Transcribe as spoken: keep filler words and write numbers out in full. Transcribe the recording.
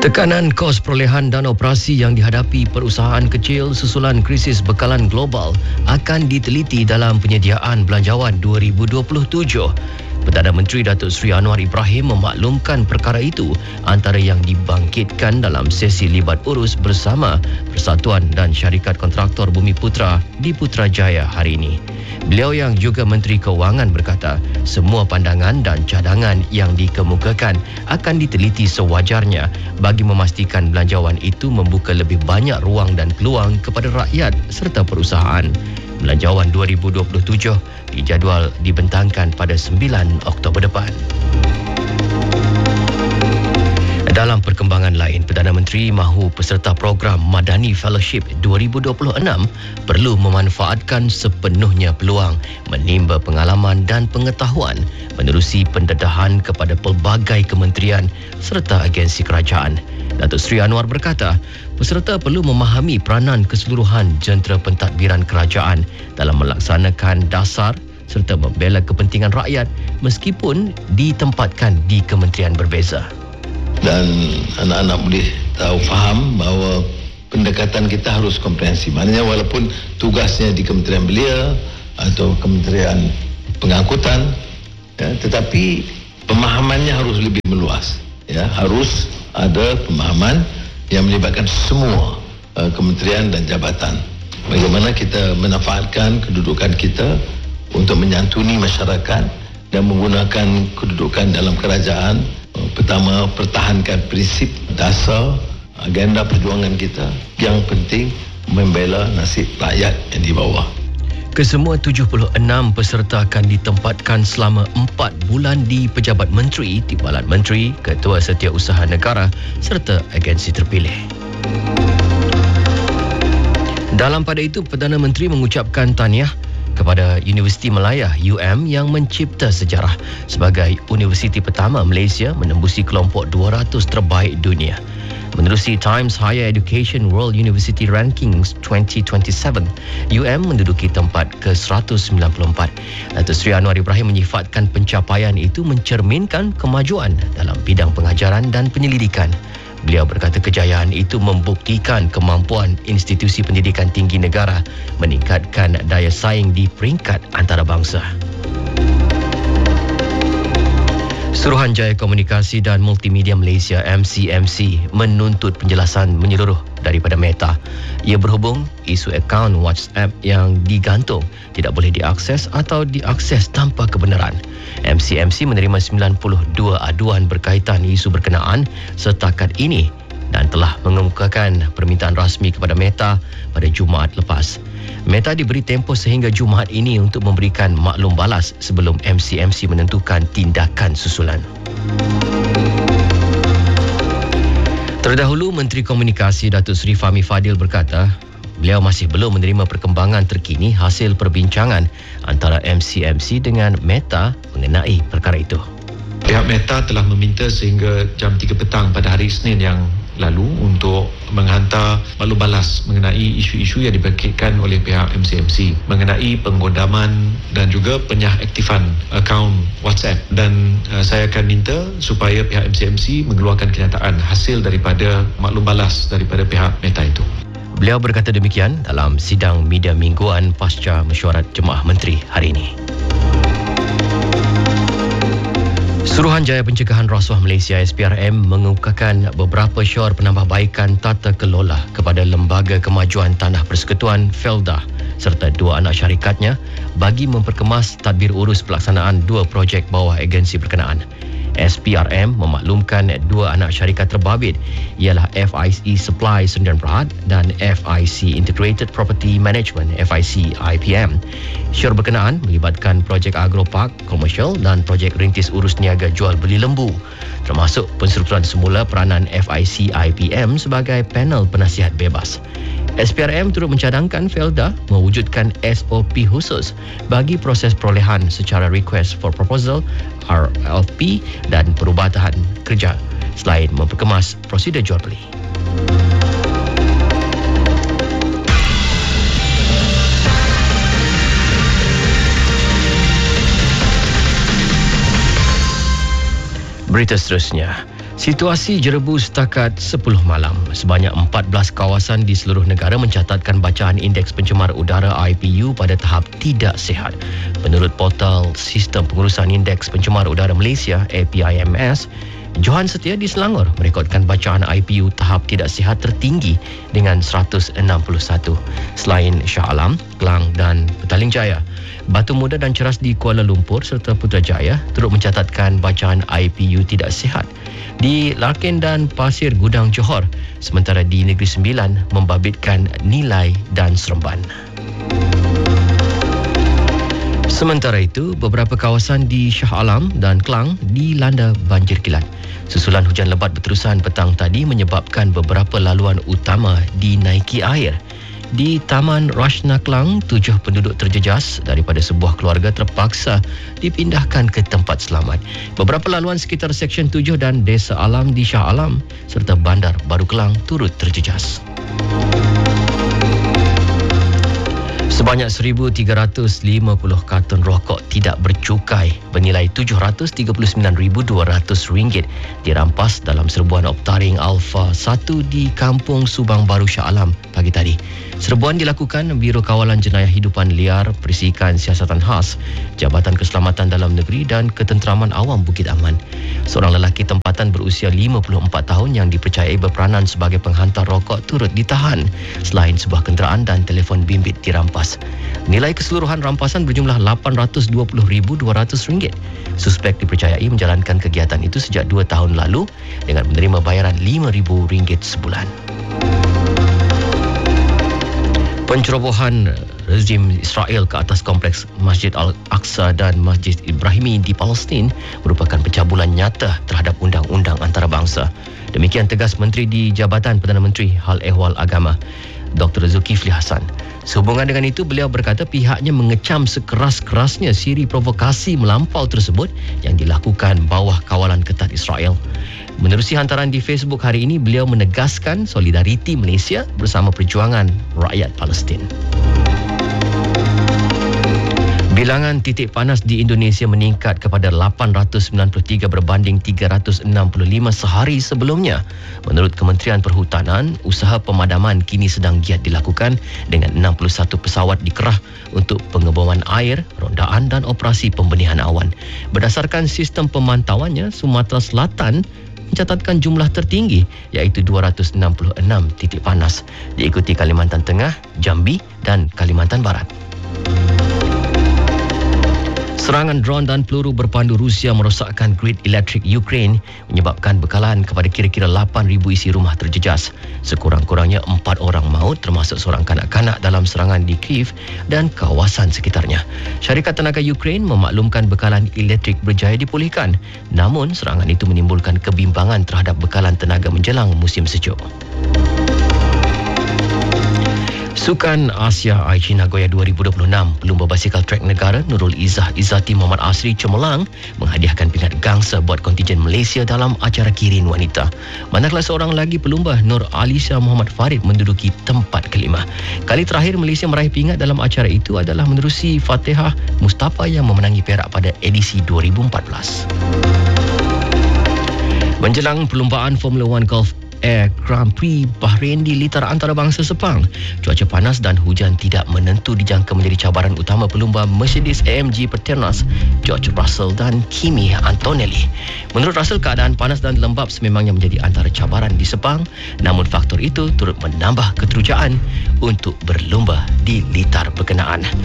Tekanan kos perolehan dan operasi yang dihadapi perusahaan kecil susulan krisis bekalan global akan diteliti dalam penyediaan belanjawan dua ribu dua puluh tujuh. Perdana Menteri Datuk Seri Anwar Ibrahim memaklumkan perkara itu antara yang dibangkitkan dalam sesi libat urus bersama Persatuan dan Syarikat Kontraktor Bumi Putra di Putrajaya hari ini. Beliau yang juga Menteri Keuangan berkata, semua pandangan dan cadangan yang dikemukakan akan diteliti sewajarnya bagi memastikan belanjawan itu membuka lebih banyak ruang dan peluang kepada rakyat serta perusahaan. Belanjawan dua ribu dua puluh tujuh dijadual dibentangkan pada sembilan Oktober depan. Dalam perkembangan lain, Perdana Menteri mahu peserta program Madani Fellowship dua ribu dua puluh enam perlu memanfaatkan sepenuhnya peluang menimba pengalaman dan pengetahuan menerusi pendedahan kepada pelbagai kementerian serta agensi kerajaan. Datuk Seri Anwar berkata, peserta perlu memahami peranan keseluruhan jentera pentadbiran kerajaan dalam melaksanakan dasar serta membela kepentingan rakyat meskipun ditempatkan di kementerian berbeza. Dan anak-anak boleh tahu faham bahawa pendekatan kita harus komprehensif. Maknanya walaupun tugasnya di Kementerian Belia atau Kementerian Pengangkutan, ya, tetapi pemahamannya harus lebih meluas. Ya, harus ada pemahaman yang melibatkan semua uh, kementerian dan jabatan. Bagaimana kita memanfaatkan kedudukan kita untuk menyantuni masyarakat dan menggunakan kedudukan dalam kerajaan. Pertama, pertahankan prinsip dasar agenda perjuangan kita. Yang penting, membela nasib rakyat yang di bawah. Kesemua tujuh puluh enam peserta akan ditempatkan selama empat bulan di Pejabat Menteri, Timbalan Menteri, Ketua Setiausaha Negara serta agensi terpilih. Dalam pada itu, Perdana Menteri mengucapkan tahniah kepada Universiti Malaya U M yang mencipta sejarah sebagai universiti pertama Malaysia menembusi kelompok dua ratus terbaik dunia. Menerusi Times Higher Education World University Rankings dua ribu dua puluh tujuh, U M menduduki tempat ke seratus sembilan puluh empat. Datuk Seri Anwar Ibrahim menyifatkan pencapaian itu mencerminkan kemajuan dalam bidang pengajaran dan penyelidikan. Beliau berkata kejayaan itu membuktikan kemampuan institusi pendidikan tinggi negara meningkatkan daya saing di peringkat antarabangsa. Suruhanjaya Komunikasi dan Multimedia Malaysia M C M C menuntut penjelasan menyeluruh daripada Meta. Ia berhubung isu akaun WhatsApp yang digantung tidak boleh diakses atau diakses tanpa kebenaran. M C M C menerima sembilan puluh dua aduan berkaitan isu berkenaan setakat ini dan telah mengemukakan permintaan rasmi kepada Meta pada Jumaat lepas. Meta diberi tempoh sehingga Jumaat ini untuk memberikan maklum balas sebelum M C M C menentukan tindakan susulan. Terdahulu, Menteri Komunikasi Datuk Seri Fahmi Fadil berkata, beliau masih belum menerima perkembangan terkini hasil perbincangan antara M C M C dengan Meta mengenai perkara itu. Pihak Meta telah meminta sehingga jam tiga petang pada hari Isnin yang lalu untuk menghantar maklum balas mengenai isu-isu yang dibangkitkan oleh pihak M C M C mengenai penggodaman dan juga penyaktifan akaun WhatsApp, dan uh, saya akan minta supaya pihak M C M C mengeluarkan kenyataan hasil daripada maklum balas daripada pihak Meta itu. Beliau berkata demikian dalam sidang media mingguan pasca mesyuarat Jemaah Menteri hari ini. Suruhanjaya Pencegahan Rasuah Malaysia S P R M mengemukakan beberapa syuar penambahbaikan tata kelola kepada Lembaga Kemajuan Tanah Persekutuan Felda serta dua anak syarikatnya bagi memperkemas tadbir urus pelaksanaan dua projek bawah agensi berkenaan. S P R M memaklumkan dua anak syarikat terbabit ialah F I C Supply Sdn Bhd dan F I C Integrated Property Management F I C I P M. Syur berkenaan melibatkan projek agropark komersial dan projek rintis urus niaga jual beli lembu, termasuk penstrukturan semula peranan F I C I P M sebagai panel penasihat bebas. S P R M turut mencadangkan Felda mewujudkan S O P khusus bagi proses perolehan secara request for proposal R L P dan perubatan kerja selain memperkemas prosedur jual beli. Berita seterusnya. Situasi jerebu setakat sepuluh malam. Sebanyak empat belas kawasan di seluruh negara mencatatkan bacaan indeks pencemar udara I P U pada tahap tidak sihat. Menurut portal Sistem Pengurusan Indeks Pencemar Udara Malaysia A P I M S, Johan Setia di Selangor merekodkan bacaan I P U tahap tidak sihat tertinggi dengan seratus enam puluh satu. Selain Shah Alam, Klang dan Petaling Jaya, Batu Muda dan Ceras di Kuala Lumpur serta Putrajaya turut mencatatkan bacaan I P U tidak sihat. Di Larkin dan Pasir Gudang Johor, sementara di Negeri Sembilan membabitkan Nilai dan Seremban. Sementara itu, beberapa kawasan di Shah Alam dan Klang dilanda banjir kilat. Susulan hujan lebat berterusan petang tadi menyebabkan beberapa laluan utama dinaiki air. Di Taman Rashna Klang, tujuh penduduk terjejas daripada sebuah keluarga terpaksa dipindahkan ke tempat selamat. Beberapa laluan sekitar Seksyen tujuh dan Desa Alam di Shah Alam serta Bandar Baru Kelang turut terjejas. Sebanyak seribu tiga ratus lima puluh kartun rokok tidak bercukai bernilai tujuh ratus tiga puluh sembilan ribu dua ratus ringgit dirampas dalam serbuan Optaring Alpha satu di Kampung Subang Baru Shah Alam pagi tadi. Serbuan dilakukan Biro Kawalan Jenayah Hidupan Liar, Perisikan Siasatan Khas, Jabatan Keselamatan Dalam Negeri dan Ketenteraman Awam Bukit Aman. Seorang lelaki tempatan berusia lima puluh empat tahun yang dipercayai berperanan sebagai penghantar rokok turut ditahan selain sebuah kenderaan dan telefon bimbit dirampas. Nilai keseluruhan rampasan berjumlah lapan ratus dua puluh ribu dua ratus ringgit. Suspek dipercayai menjalankan kegiatan itu sejak dua tahun lalu dengan menerima bayaran lima ribu ringgit sebulan. Pencerobohan rezim Israel ke atas kompleks Masjid Al-Aqsa dan Masjid Ibrahimi di Palestin merupakan pencabulan nyata terhadap undang-undang antarabangsa. Demikian tegas Menteri di Jabatan Perdana Menteri Hal Ehwal Agama, Doktor Zulkifli Hasan. Sehubungan dengan itu, beliau berkata pihaknya mengecam sekeras-kerasnya siri provokasi melampau tersebut yang dilakukan bawah kawalan ketat Israel. Menerusi hantaran di Facebook hari ini, beliau menegaskan solidariti Malaysia bersama perjuangan rakyat Palestin. Bilangan titik panas di Indonesia meningkat kepada lapan ratus sembilan puluh tiga berbanding tiga ratus enam puluh lima sehari sebelumnya. Menurut Kementerian Perhutanan, usaha pemadaman kini sedang giat dilakukan dengan enam puluh satu pesawat dikerah untuk pengeboman air, rondaan dan operasi pembenihan awan. Berdasarkan sistem pemantauannya, Sumatera Selatan mencatatkan jumlah tertinggi iaitu dua ratus enam puluh enam titik panas, diikuti Kalimantan Tengah, Jambi dan Kalimantan Barat. Serangan dron dan peluru berpandu Rusia merosakkan grid elektrik Ukraine menyebabkan bekalan kepada kira-kira lapan ribu isi rumah terjejas. Sekurang-kurangnya empat orang maut termasuk seorang kanak-kanak dalam serangan di Kyiv dan kawasan sekitarnya. Syarikat Tenaga Ukraine memaklumkan bekalan elektrik berjaya dipulihkan, namun serangan itu menimbulkan kebimbangan terhadap bekalan tenaga menjelang musim sejuk. Sukan Asia Aichi Nagoya dua ribu dua puluh enam, pelumba basikal trek negara Nurul Izzah Izzati Muhammad Asri cemerlang menghadiahkan pingat gangsa buat kontingen Malaysia dalam acara kirin wanita. Manakala seorang lagi pelumba, Nur Alisha Muhammad Farid, menduduki tempat kelima. Kali terakhir Malaysia meraih pingat dalam acara itu adalah menerusi Fatihah Mustafa yang memenangi perak pada edisi dua ribu empat belas. Menjelang perlumbaan Formula One Golf Air Grand Prix Bahrain di litar antarabangsa Sepang, cuaca panas dan hujan tidak menentu dijangka menjadi cabaran utama pelumba Mercedes A M G Petronas George Russell dan Kimi Antonelli. Menurut Russell, keadaan panas dan lembap sememangnya menjadi antara cabaran di Sepang, namun faktor itu turut menambah keterujaan untuk berlumba di litar berkenaan.